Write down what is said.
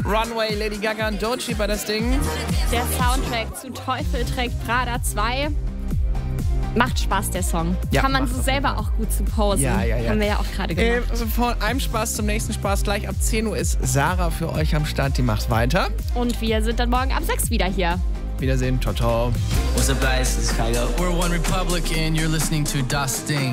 Runway, Lady Gaga und Doechii bei das Ding. Der Soundtrack zu Teufel trägt Prada 2. Macht Spaß, der Song. Ja, kann man macht so auf selber auch gut zu posen. Ja. Haben wir ja auch gerade gemacht. Von einem Spaß zum nächsten Spaß. Gleich ab 10 Uhr ist Sarah für euch am Start. Die macht weiter. Und wir sind dann morgen ab 6 wieder hier. Wiedersehen. Ciao, ciao. What's up, guys? This is Kygo. We're One Republic and you're listening to Das Ding.